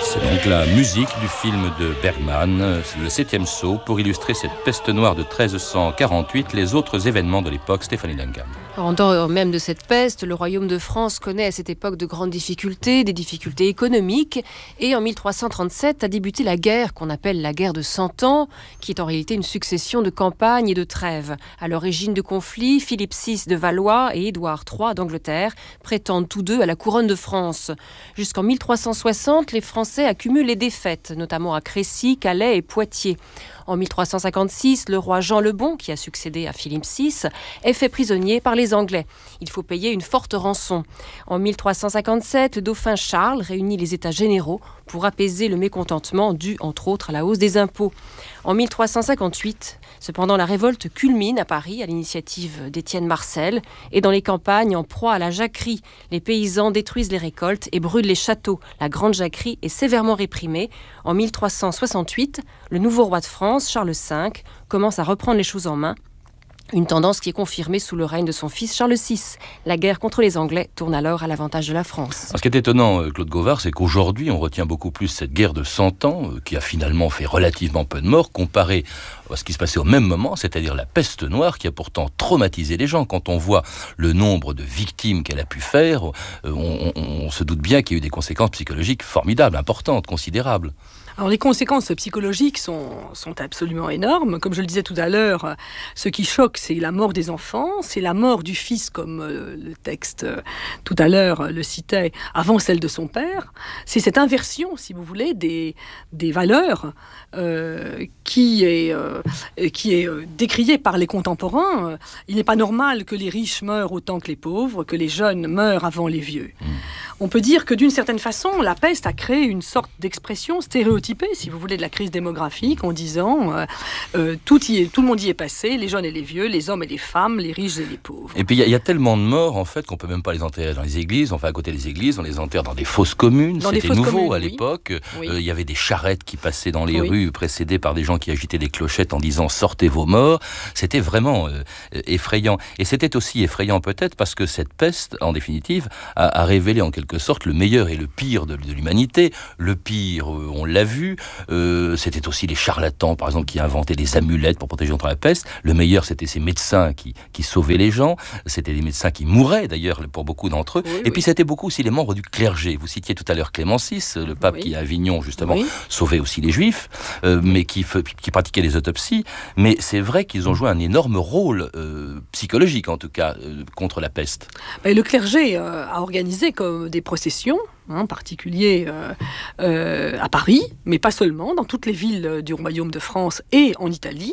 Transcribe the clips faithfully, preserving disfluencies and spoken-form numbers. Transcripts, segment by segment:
C'est donc la musique du film de Bergman, Le Septième Sceau, pour illustrer cette peste noire de treize cent quarante-huit, les autres événements de l'époque. Stéphanie Duncan. En temps même de cette peste, le royaume de France connaît à cette époque de grandes difficultés, des difficultés économiques, et en mille trois cent trente-sept a débuté la guerre qu'on appelle la guerre de Cent Ans, qui est en réalité une succession de campagnes et de trêves. À l'origine du conflit, Philippe six de Valois et Édouard trois d'Angleterre prétendent tous deux à la couronne de France. Jusqu'en mille trois cent soixante, les Français accumulent les défaites, notamment à Crécy, Calais et Poitiers. En mille trois cent cinquante-six, le roi Jean le Bon, qui a succédé à Philippe six, est fait prisonnier par les Anglais. Il faut payer une forte rançon. En mille trois cent cinquante-sept, le dauphin Charles réunit les États généraux pour apaiser le mécontentement dû, entre autres, à la hausse des impôts. En mille trois cent cinquante-huit, cependant, la révolte culmine à Paris à l'initiative d'Étienne Marcel et dans les campagnes en proie à la jacquerie. Les paysans détruisent les récoltes et brûlent les châteaux. La grande jacquerie est sévèrement réprimée. En mille trois cent soixante-huit, le nouveau roi de France, Charles cinq, commence à reprendre les choses en main. Une tendance qui est confirmée sous le règne de son fils Charles six. La guerre contre les Anglais tourne alors à l'avantage de la France. Ce qui est étonnant, Claude Gauvard, c'est qu'aujourd'hui, on retient beaucoup plus cette guerre de Cent Ans, qui a finalement fait relativement peu de morts, comparé à ce qui se passait au même moment, c'est-à-dire la peste noire, qui a pourtant traumatisé les gens. Quand on voit le nombre de victimes qu'elle a pu faire, on, on, on se doute bien qu'il y a eu des conséquences psychologiques formidables, importantes, considérables. Alors les conséquences psychologiques sont, sont absolument énormes. Comme je le disais tout à l'heure, ce qui choque, c'est la mort des enfants, c'est la mort du fils, comme euh, le texte euh, tout à l'heure euh, le citait, avant celle de son père. C'est cette inversion, si vous voulez, des, des valeurs euh, qui est, euh, qui est euh, décriée par les contemporains. Il n'est pas normal que les riches meurent autant que les pauvres, que les jeunes meurent avant les vieux. Mmh. On peut dire que d'une certaine façon, la peste a créé une sorte d'expression stéréotypée, si vous voulez, de la crise démographique, en disant euh, euh, tout, y est, tout le monde y est passé, les jeunes et les vieux, les hommes et les femmes, les riches et les pauvres. Et puis il y, y a tellement de morts, en fait, qu'on peut même pas les enterrer dans les églises. Enfin, à côté des églises, on les enterre dans des fosses communes. Dans C'était nouveau communes, à l'époque. Il oui. euh, y avait des charrettes qui passaient dans les oui. rues, précédées par des gens qui agitaient des clochettes en disant « sortez vos morts ». C'était vraiment euh, effrayant. Et c'était aussi effrayant peut-être parce que cette peste, en définitive, a, a révélé en quelque sorte le meilleur et le pire de, de l'humanité. Le pire, euh, on l'a vu, euh, c'était aussi les charlatans, par exemple, qui inventaient des amulettes pour protéger contre la peste. Le meilleur, c'était ces médecins qui, qui sauvaient les gens. C'était des médecins qui mouraient, d'ailleurs, pour beaucoup d'entre eux. Oui, et oui. puis, c'était beaucoup aussi les membres du clergé. Vous citiez tout à l'heure Clément six, le pape oui. qui, à Avignon, justement, oui. sauvait aussi les Juifs, euh, mais qui, qui pratiquait les autopsies. Mais c'est vrai qu'ils ont joué un énorme rôle euh, psychologique, en tout cas, euh, contre la peste. Et le clergé euh, a organisé comme des processions, en particulier euh, euh, à Paris, mais pas seulement, dans toutes les villes du Royaume de France et en Italie,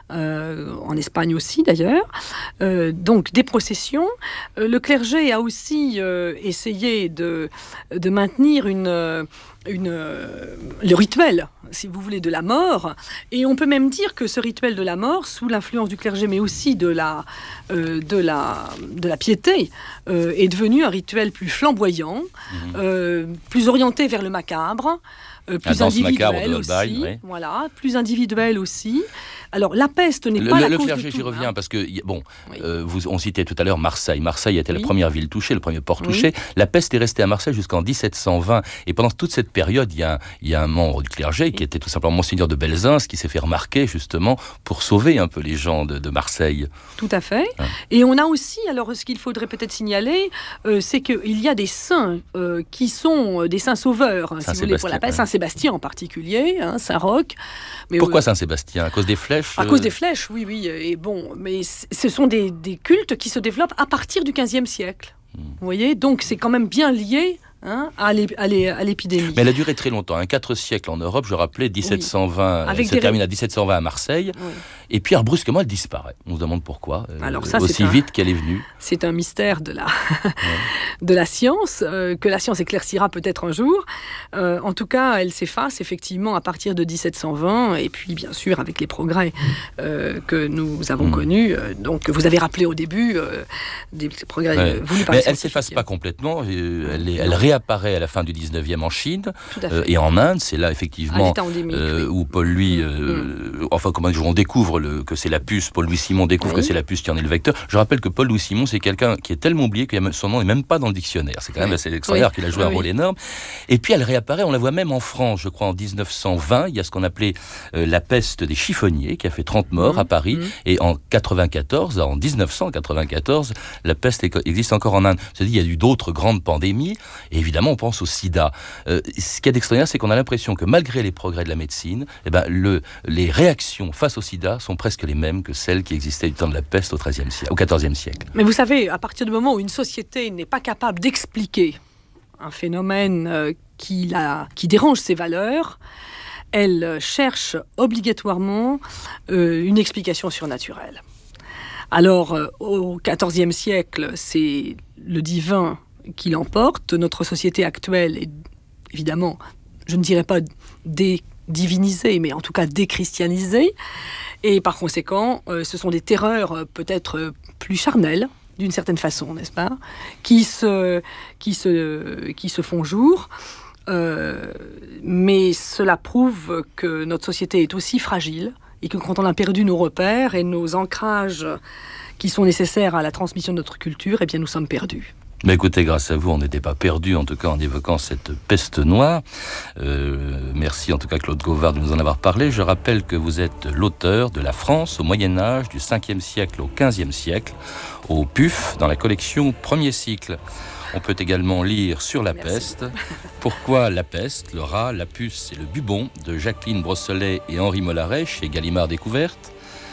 euh, en Espagne aussi d'ailleurs. Euh, donc des processions. Euh, le clergé a aussi euh, essayé de, de maintenir une... Une, euh, le rituel, si vous voulez, de la mort. Et on peut même dire que ce rituel de la mort, sous l'influence du clergé, mais aussi de la, euh, de la, de la piété, euh, est devenu un rituel plus flamboyant, mmh. euh, plus orienté vers le macabre, euh, plus individuel aussi. Holbein, oui. Voilà, plus individuel aussi. Alors, la peste n'est le, pas le, la le cause clergé, de tout. J'y reviens, hein. Parce que, bon, oui. euh, vous, on citait tout à l'heure Marseille. Marseille était oui. la première ville touchée, le premier port oui. touché. La peste est restée à Marseille jusqu'en dix-sept cent vingt. Et pendant toute cette période, il y a, il y a un membre du clergé oui. qui était tout simplement Monseigneur de Belzins, qui s'est fait remarquer, justement, pour sauver un peu les gens de, de Marseille. Tout à fait. Hein. Et on a aussi, alors, ce qu'il faudrait peut-être signaler, euh, c'est qu'il y a des saints euh, qui sont des saints sauveurs, si vous voulez, pour la peste. Ouais. Saint-Sébastien en particulier, hein, Saint-Roch. Mais Pourquoi euh, Saint-Sébastien ? À cause des flèches ? À euh... cause des flèches, oui, oui. Et bon, mais ce sont des, des cultes qui se développent à partir du quinzième siècle. Mmh. Vous voyez, donc c'est quand même bien lié hein, à, l'ép- à, l'é- à l'épidémie. Mais elle a duré très longtemps, hein, quatre siècles en Europe. Je rappelais, dix-sept cent vingt, oui. elle se termine ré... à dix-sept cent vingt à Marseille. Oui. Et puis, alors, brusquement, elle disparaît. On se demande pourquoi. Euh, alors ça, aussi un... vite qu'elle est venue. C'est un mystère de la, ouais. de la science, euh, que la science éclaircira peut-être un jour. Euh, en tout cas, elle s'efface effectivement à partir de dix-sept cent vingt. Et puis, bien sûr, avec les progrès euh, que nous avons mmh. connus. Euh, donc, vous avez rappelé au début euh, des progrès ouais. voulus par Mais les elle ne s'efface pas complètement. Elle, elle réapparaît réapparaît à la fin du dix-neuvième en Chine euh, et en Inde. C'est là effectivement euh, oui. où Paul Louis, euh, mmh. enfin comment dire, on découvre le, que c'est la puce. Paul Louis Simon découvre oui. que c'est la puce qui en est le vecteur. Je rappelle que Paul Louis Simon, c'est quelqu'un qui est tellement oublié que son nom n'est même pas dans le dictionnaire. C'est quand même assez extraordinaire oui. qu'il a joué oui. un rôle énorme. Et puis elle réapparaît, on la voit même en France, je crois en dix-neuf cent vingt. Il y a ce qu'on appelait euh, la peste des chiffonniers qui a fait trente morts mmh. à Paris. Mmh. Et en quatre-vingt-quatorze, en dix-neuf cent quatre-vingt-quatorze, la peste existe encore en Inde. C'est-à-dire il y a eu d'autres grandes pandémies. Et évidemment, on pense au sida. Euh, ce qui est extraordinaire, c'est qu'on a l'impression que malgré les progrès de la médecine, eh ben, le, les réactions face au sida sont presque les mêmes que celles qui existaient du temps de la peste au treizième siècle, au quatorzième siècle. Mais vous savez, à partir du moment où une société n'est pas capable d'expliquer un phénomène euh, qui, la, qui dérange ses valeurs, elle cherche obligatoirement euh, une explication surnaturelle. Alors, euh, au quatorzième siècle, c'est le divin qui l'emporte. Notre société actuelle est évidemment, je ne dirais pas dédivinisée, mais en tout cas déchristianisée. Et par conséquent, euh, ce sont des terreurs euh, peut-être euh, plus charnelles, d'une certaine façon, n'est-ce pas, qui se, qui se, qui se font jour. Euh, mais cela prouve que notre société est aussi fragile et que quand on a perdu nos repères et nos ancrages qui sont nécessaires à la transmission de notre culture, eh bien nous sommes perdus. Mais écoutez, grâce à vous, on n'était pas perdus, en tout cas en évoquant cette peste noire. Euh, merci en tout cas Claude Gauvard de nous en avoir parlé. Je rappelle que vous êtes l'auteur de La France au Moyen-Âge, du cinquième siècle au quinzième siècle, au P U F, dans la collection Premier Cycle. On peut également lire sur la Merci. Peste. Pourquoi la peste, le rat, la puce et le bubon de Jacqueline Brossolet et Henri Mollaret chez Gallimard Découverte.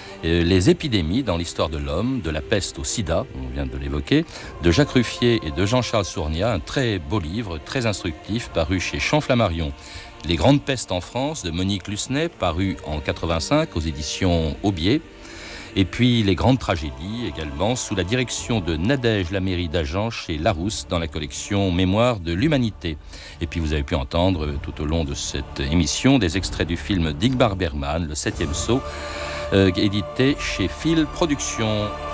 Les épidémies dans l'histoire de l'homme, de la peste au sida, on vient de l'évoquer, de Jacques Ruffier et de Jean-Charles Sournia, un très beau livre, très instructif, paru chez Champ-Flammarion. Les grandes pestes en France de Monique Lucenay, paru en quatre-vingt-cinq aux éditions Aubier. Et puis les grandes tragédies également, sous la direction de Nadège Laméry d'Agen chez Larousse, dans la collection Mémoire de l'Humanité. Et puis vous avez pu entendre tout au long de cette émission des extraits du film d'Ingmar Bergman, Le Septième Saut, euh, édité chez Phil Productions.